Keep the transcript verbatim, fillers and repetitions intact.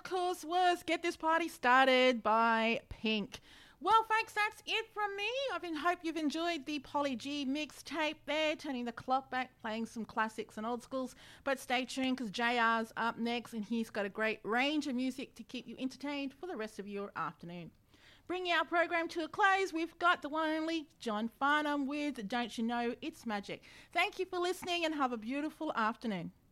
course, was Get This Party Started by Pink. Well, folks, that's it from me. I been, hope you've enjoyed the Polly G mixtape there, turning the clock back, playing some classics and old schools. But stay tuned because J R's up next and he's got a great range of music to keep you entertained for the rest of your afternoon. Bringing our program to a close, we've got the one and only John Farnham with Don't You Know It's Magic. Thank you for listening and have a beautiful afternoon.